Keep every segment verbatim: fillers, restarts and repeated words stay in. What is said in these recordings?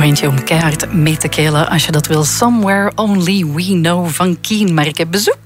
Zo eentje om keihard mee te kelen als je dat wil. Somewhere Only We Know van Keen. Maar ik heb bezoek.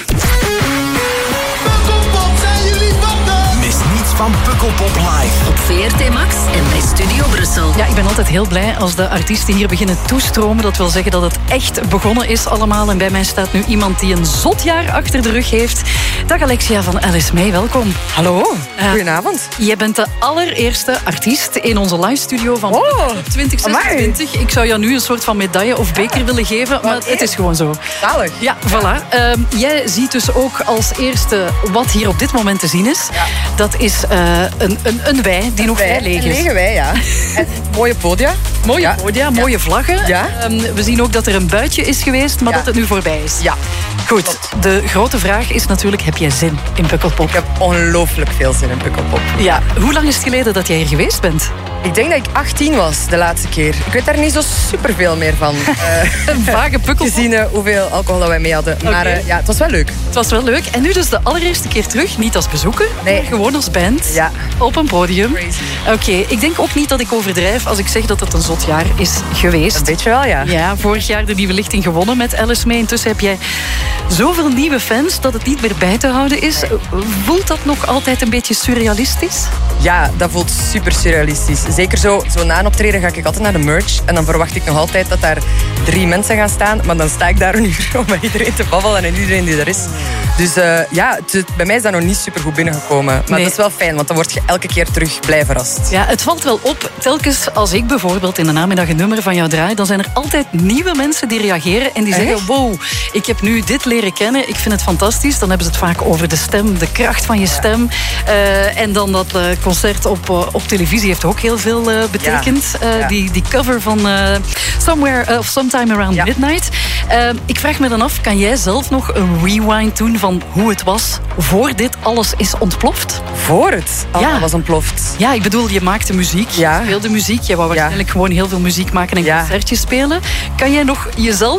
Van Pukkelpop Live. Op V R T Max en bij Studio Brussel. Ja, ik ben altijd heel blij als de artiesten hier beginnen toestromen. Dat wil zeggen dat het echt begonnen is allemaal. En bij mij staat nu iemand die een zot jaar achter de rug heeft. Dag Alexia van Alice May, welkom. Hallo, uh, goedenavond. Jij bent de allereerste artiest in onze live studio van oh, twintig zesentwintig. Ik zou jou nu een soort van medaille of beker ja. willen geven, maar het is gewoon zo. Zalig. Ja, voilà. Uh, jij ziet dus ook als eerste wat hier op dit moment te zien is. Ja. Dat is uh, een, een, een wei die een nog vrij leeg is. Een lege wei, ja. En mooie podia. Mooie ja. podia, mooie ja. vlaggen. Ja. Um, we zien ook dat er een buitje is geweest, maar ja. dat het nu voorbij is. Ja. Goed, de grote vraag is natuurlijk, heb jij zin in Pukkelpop? Ik heb ongelooflijk veel zin in Pukkelpop. Ja. Hoe lang is het geleden dat jij hier geweest bent? Ik denk dat ik achttien was de laatste keer. Ik weet daar niet zo superveel meer van. Uh, een vage Pukkelpop. Gezien uh, hoeveel alcohol dat wij mee hadden. Okay. Maar uh, ja, het was wel leuk. Het was wel leuk. En nu dus de allereerste keer terug, niet als bezoeker, nee. maar gewoon als band. Ja. Op een podium. Oké, okay. Ik denk ook niet dat ik overdrijf als ik zeg dat het een zot jaar is geweest. Een beetje wel, ja. Ja, vorig jaar de Nieuwe Lichting gewonnen met Alice May. Intussen heb jij zoveel nieuwe fans dat het niet meer bij te houden is. Voelt dat nog altijd een beetje surrealistisch? Ja, dat voelt super surrealistisch. Zeker zo, zo na een optreden ga ik altijd naar de merch. En dan verwacht ik nog altijd dat daar drie mensen gaan staan. Maar dan sta ik daar een uur om met iedereen te babbelen en iedereen die er is. Dus uh, ja, het, bij mij is dat nog niet super goed binnengekomen. Maar nee. dat is wel fijn, want dan word je elke keer terug blij verrast. Ja, het valt wel op. Telkens als ik bijvoorbeeld in de namiddag een nummer van jou draai, dan zijn er altijd nieuwe mensen die reageren en die Echt? zeggen, wow, ik heb nu dit leren kennen. Ik vind het fantastisch. Dan hebben ze het vaak over de stem, de kracht van je stem. Uh, en dan dat uh, concert op, uh, op televisie heeft ook heel veel uh, betekend. Ja. Uh, ja. Die, die cover van uh, Somewhere uh, of Sometime Around ja. Midnight. Uh, ik vraag me dan af, kan jij zelf nog een rewind doen van hoe het was voor dit alles is ontploft? Voor het alles ja. was ontploft? Ja, ik bedoel, je maakte muziek, je ja. speelde muziek. Je wou waarschijnlijk ja. gewoon heel veel muziek maken en ja. concertjes spelen. Kan jij nog jezelf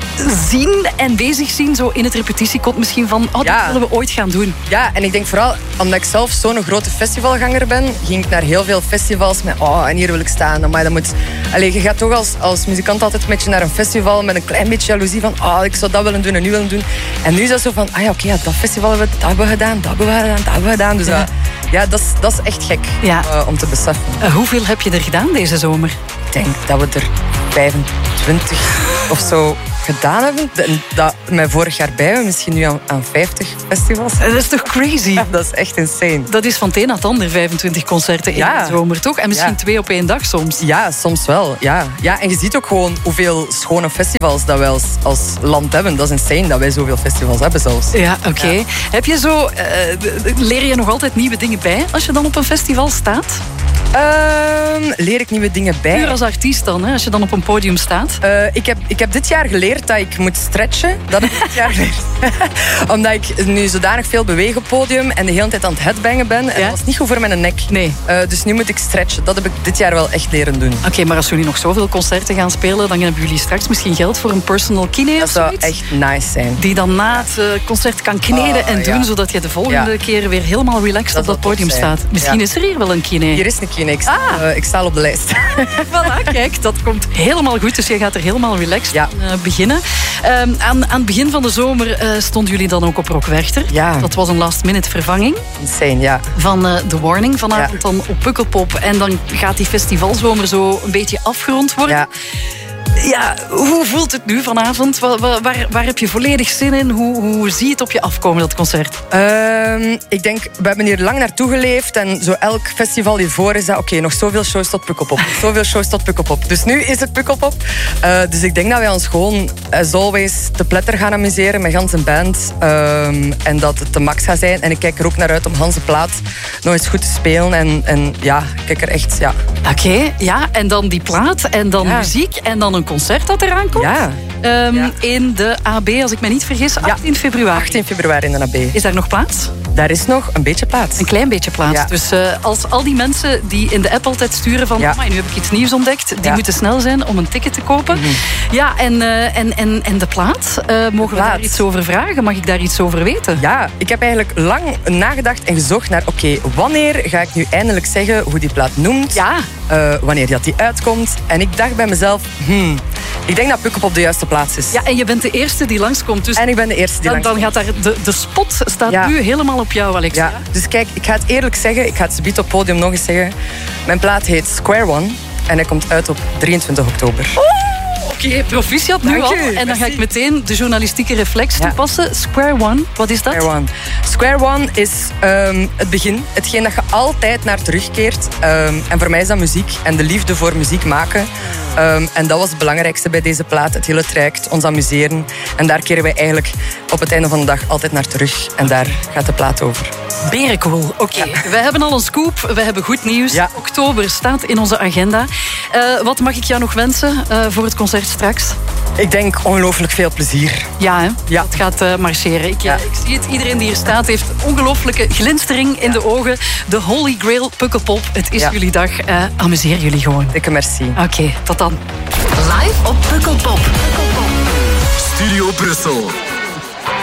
zien en bezig zien, zo in het repetitiekot misschien van, oh, ja. dat willen we ooit gaan doen. Ja, en ik denk vooral, omdat ik zelf zo'n grote festivalganger ben, ging ik naar heel veel festivals met, oh, en hier wil ik staan. Maar dat moet... Allee, je gaat toch als, als muzikant altijd een beetje naar een festival met een klein beetje jaloezie van, oh, ik zou dat willen doen en nu willen doen. En nu is dat zo van, ah ja, oké, okay, ja, dat festival hebben we, dat hebben we gedaan, dat hebben we gedaan, dat hebben we gedaan. Dus ja, uh, ja dat, is, dat is echt gek ja. uh, om te beseffen. Uh, hoeveel heb je er gedaan deze zomer? Ik denk dat we er vijfentwintig of zo gedaan hebben. Dat, mijn vorig jaar bij we misschien nu aan, aan vijftig festivals. Dat is toch crazy? Ja, dat is echt insane. Dat is van het een naar het ander, vijfentwintig concerten in ja. de zomer, toch? En misschien ja. twee op één dag soms. Ja, soms wel. Ja. Ja, en je ziet ook gewoon hoeveel schone festivals dat wij als, als land hebben. Dat is insane dat wij zoveel festivals hebben zelfs. Ja, oké. Okay. Ja. Heb je zo... Uh, leer je nog altijd nieuwe dingen bij als je dan op een festival staat? Uh, leer ik nieuwe dingen bij? Puur als artiest dan, hè, als je dan op een podium staat? Uh, ik, heb, ik heb dit jaar geleerd dat ik moet stretchen. Dat heb ik dit jaar geleerd. Omdat ik nu zodanig veel beweeg op het podium en de hele tijd aan het headbangen ben. En ja? dat is niet goed voor mijn nek. Nee. Uh, dus nu moet ik stretchen. Dat heb ik dit jaar wel echt leren doen. Oké, okay, maar als jullie nog zoveel concerten gaan spelen, dan hebben jullie straks misschien geld voor een personal kine of zoiets? Dat zou echt nice zijn. Die dan na het uh, concert kan kneden uh, en doen, ja. zodat je de volgende ja. keer weer helemaal relaxed dat op dat podium staat. Misschien ja. is er hier wel een kine. Hier is een kine. Ik sta, ah. uh, ik sta op de lijst. Voilà, kijk, dat komt helemaal goed. Dus je gaat er helemaal relaxed ja. uh, beginnen. Um, aan, aan het begin van de zomer uh, stonden jullie dan ook op Rock Werchter. Ja. Dat was een last-minute vervanging. Insane, ja. Van uh, The Warning. Vanavond ja. dan op Pukkelpop. En dan gaat die festivalzomer zo een beetje afgerond worden. Ja. Ja, hoe voelt het nu vanavond? Waar, waar, waar heb je volledig zin in? Hoe, hoe zie je het op je afkomen, dat concert? Uh, ik denk, we hebben hier lang naartoe geleefd. En zo elk festival hiervoor is dat... Oké, okay, nog zoveel shows tot Pukkelpop. Zoveel shows tot Pukkelpop. Dus nu is het Pukkelpop. Uh, dus ik denk dat wij ons gewoon, as always, te pletter gaan amuseren met gans een band. Uh, en dat het de max gaat zijn. En ik kijk er ook naar uit om Hans de plaat nog eens goed te spelen. En, en ja, ik kijk er echt, ja. Oké, okay, ja. En dan die plaat. En dan ja. muziek. En dan een concert dat eraan komt. Ja. Um, Ja. In de A B, als ik me niet vergis, achttien februari. achttien februari in de A B. Is daar nog plaats? Daar is nog een beetje plaats. Een klein beetje plaats. Ja. Dus uh, als al die mensen die in de app altijd sturen van... Ja. Amai, nu heb ik iets nieuws ontdekt. Die Ja. moeten snel zijn om een ticket te kopen. Mm-hmm. Ja, en, uh, en, en, en de plaats? Uh, mogen we plaats. daar iets over vragen? Mag ik daar iets over weten? Ja, ik heb eigenlijk lang nagedacht en gezocht naar... Oké, okay, wanneer ga ik nu eindelijk zeggen hoe die plaat noemt? Ja. Uh, wanneer dat die uitkomt. En ik dacht bij mezelf... Hmm, ik denk dat Pukkelpop de juiste plaats is. Ja, en je bent de eerste die langskomt. Dus en ik ben de eerste die dan, langskomt. dan gaat daar... De, de spot staat ja. nu helemaal op jou, Alexia. Ja. Dus kijk, ik ga het eerlijk zeggen. Ik ga het subiet op het podium nog eens zeggen. Mijn plaat heet Square One. En hij komt uit op drieëntwintig oktober. Oh! Oké, okay, proficiat nu al. En dan ga ik meteen de journalistieke reflex ja. toepassen. Square One, wat is dat? Square One, Square One is um, het begin. Hetgeen dat je altijd naar terugkeert. Um, en voor mij is dat muziek en de liefde voor muziek maken. Um, en dat was het belangrijkste bij deze plaat. Het hele traject, ons amuseren. En daar keren wij eigenlijk op het einde van de dag altijd naar terug. En daar gaat de plaat over. Berencool. Oké, okay. ja. We hebben al een scoop. We hebben goed nieuws. Ja. Oktober staat in onze agenda. Uh, wat mag ik jou nog wensen uh, voor het concert straks? Ik denk ongelooflijk veel plezier. Ja, hè? Ja. Het gaat uh, marcheren. Ik, ja. uh, ik zie het. Iedereen die hier staat heeft ongelooflijke glinstering in de ogen. De Holy Grail Pukkelpop. Het is ja. jullie dag. Uh, amuseer jullie gewoon. Dikke merci. Oké, okay, tot dan. Live op Pukkelpop. Studio Brussel.